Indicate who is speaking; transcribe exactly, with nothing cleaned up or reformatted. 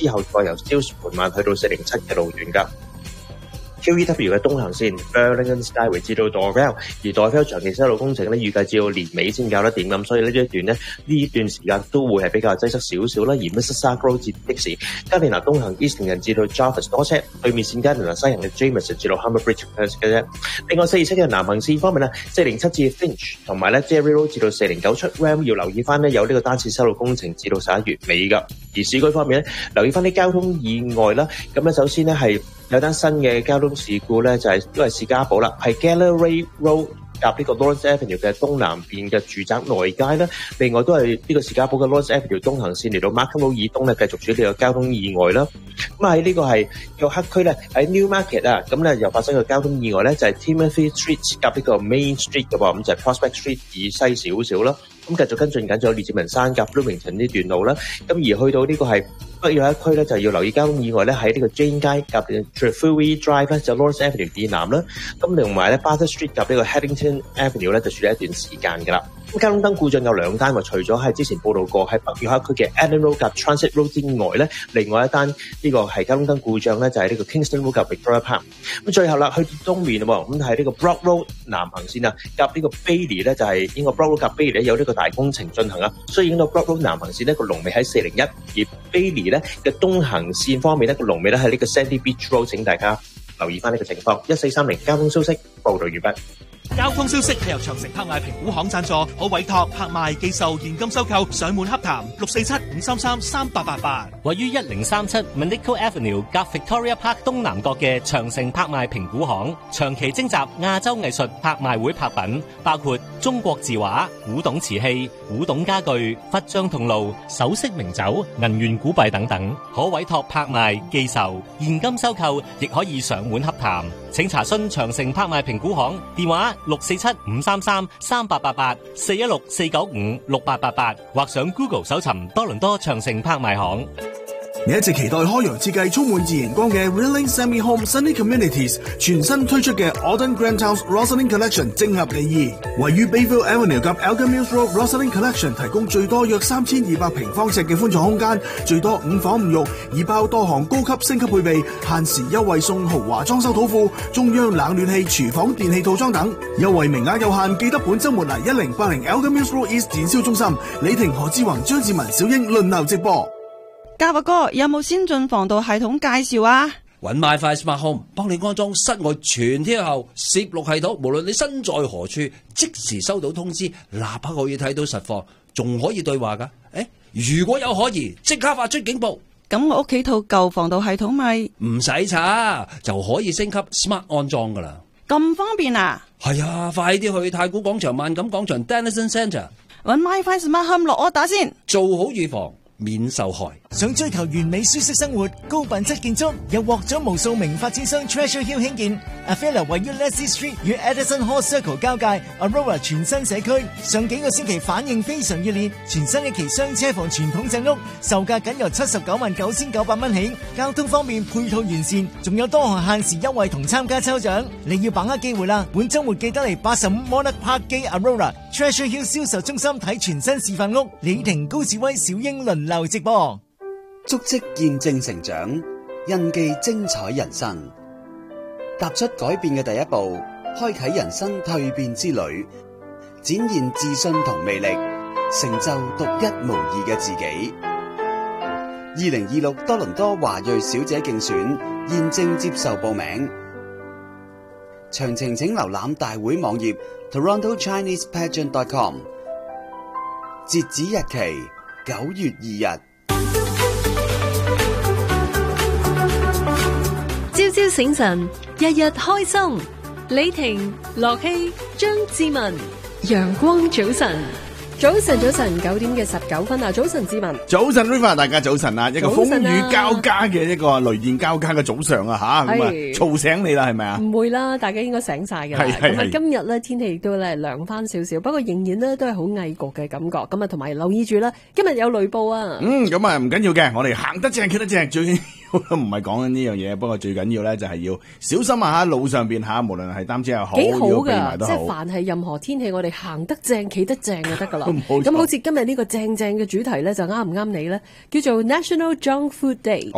Speaker 1: 之後再由 Steeles 緩慢去到四零七嘅路段㗎。Q E W 嘅東行線 Burlington Skyway 至到 Dorval， 而 Dorval 長期修路工程咧，預計至到年尾先搞得掂咁，所以呢一段咧呢段時間都會係比較擠塞少少啦。而 Mississauga Road 至 Dixie， 加連拿東行 Easton 至到 Jarvis 多車，對面線加連拿西行嘅 Jameson 至到 Humber Bridge 嘅啫。另外四二七嘅南行線方面咧，四零七至 Finch 同埋咧 Jerry Road 至到四零九出 Ram 要留意翻咧，有呢個單次修路工程至到十一月尾㗎。而市區方面咧，留意翻啲交通意外啦。咁咧首先咧係有單新嘅交通事故咧，就係都係士嘉堡啦，係 Galloway Road 夾呢個 Lawrence Avenue 嘅東南邊嘅住宅內街啦。另外都係呢個士嘉堡嘅 Lawrence Avenue 東行線嚟到 Markham Road 以東咧，繼續處理個交通意外啦。咁喺呢個係個黑區咧，喺 Newmarket 啊，咁咧又發生個交通意外咧，就係 Timothy Street 夾呢個 Main Street 嘅喎，咁就係 Prospect Street 以西少少啦。咁繼續跟進緊咗列治文山夾 Bloomington 呢段路啦。咁而去到呢個係北約一區咧，就要留意交通意外咧，喺呢個 Jane 街夾 Trafalgar Drive 咧，就 Lawrence Avenue 以南啦。咁同埋咧 Bathurst Street 夾呢個 Haddington Avenue 咧，就處理一段時間㗎啦。咁交通燈故障有兩單喎，除咗係之前報道過喺北約克區嘅 Allen Road 夾 Transit Road 之外咧，另外一單呢個係交通燈故障咧，就係、是、呢個 Kingston Road 夾 Victoria Park。咁最後啦，去到東面喎，咁係呢個 Brock Road 南行線啊，夾呢個 Bailey 咧，就係、是、應該 Brock Road 夾 Bailey 有呢個大工程進行啊，所以影到 Brock Road 南行線呢個龍尾喺四零一，而 Bailey 咧嘅東行線方面咧個龍尾咧喺呢個 Sandy Beach Road， 請大家留意翻呢個情況。一四三零交通消息報道完畢。
Speaker 2: 交通消息係由長城拍賣評估行贊助，可委託拍賣、寄售、現金收購、上門洽談六四七五三三三八八八。
Speaker 3: 位於一零三七 Manico Avenue 夾 Victoria Park 東南角嘅長城拍賣評估行，長期徵集亞洲藝術拍賣會拍品，包括中國字畫、古董瓷器、古董家具、佛像銅爐、首飾名酒、銀元古幣等等，可委託拍賣、寄售、現金收購，亦可以上門洽談。請查詢長城拍賣評估行電話六四七五三三三八八八四一六四九五六八八八，或上 Google 搜尋多倫多長城拍賣行。
Speaker 4: 你一直期待開揚設計充滿自然光嘅 Rilling Semi Home Sunny Communities 全新推出嘅 Auden Grand House Rosalind Collection 正合你意。位於 Bayville Avenue 及 Elgin Mills Road Rosalind Collection 提供最多約三千二百平方尺嘅寬敞空間，最多五房五浴，已包多項高級升級配備，限時優惠送豪華裝修土庫、中央冷暖氣、廚房電器套裝等，優惠名額有限，記得本週末嚟一零八零 Elgin Mills Road East 展銷中心，李婷、何志宏、張志文、小英輪流直播。
Speaker 5: 家華哥有冇先進防盜系統介紹啊？
Speaker 6: 搵 MyFi Smart Home 幫你安裝室外全天候攝錄系統，無論你身在何處，即時收到通知，立刻可以睇到實況，仲可以對話噶。誒，如果有可疑，即刻發出警報。
Speaker 5: 咁我屋企套舊防盜系統咪
Speaker 6: 唔使查，就可以升級 Smart 安裝噶啦。
Speaker 5: 咁方便啊？
Speaker 6: 係啊，快啲去太古廣場、萬錦廣場 Dennison Centre
Speaker 5: 搵 MyFi Smart Home 落 order先，
Speaker 6: 做好預防，免受害。
Speaker 7: 想追求完美舒適生活、高品質建築，又獲咗無數名發展商 Treasure Hill 興建。Avella 位於 Leslie Street 與 Edison Hall Circle 交界 ，Aurora 全新社區，上幾個星期反應非常熱烈。全新一期雙車房傳統正屋，售價僅由七十九萬九千九百蚊起。交通方面配套完善，仲有多項限時優惠同參加抽獎。你要把握機會啦！本週末記得嚟八十五 Monarch Park 基 Aurora Treasure Hill 銷售中心睇全新示範屋。李婷、高志威、小英輪流直播。
Speaker 8: 足跡見證成長，印記精彩人生。踏出改變嘅第一步，開啟人生蛻變之旅，展現自信同魅力，成就獨一無二嘅自己。二零二六多倫多華裔小姐競選現正接受報名，詳情請瀏覽大會網頁 Toronto Chinese Pageant dot com， 截止日期九月二日。
Speaker 9: 朝朝醒神，日日開心。李婷、樂希、張志文，陽光早晨。
Speaker 10: 早晨，早晨，九點嘅十九分啊！早晨，志文。
Speaker 11: 早晨 River 大家早晨啊！一個風雨交加嘅一個雷電交加嘅早上啊，吓咁啊，嘈醒你啦，係咪啊？
Speaker 10: 唔會啦，大家應該醒晒㗎啦。咁啊，今日咧天氣亦都咧涼翻少少，不過仍然咧都係好翳焗嘅感覺。咁啊，同埋留意住啦，今日有雷暴啊。
Speaker 11: 嗯，咁啊唔緊要嘅，我哋行得正企得正，最緊要唔係講緊呢樣嘢，不過最緊要咧就係要小心啊！吓路上邊吓，無論係擔遮又好，
Speaker 10: 幾好
Speaker 11: 㗎，
Speaker 10: 即係凡係任何天氣，我哋行得正企得正就得㗎啦。咁好似今日呢個正正嘅主題咧，就啱唔啱你咧？叫做 National Junk Food Day。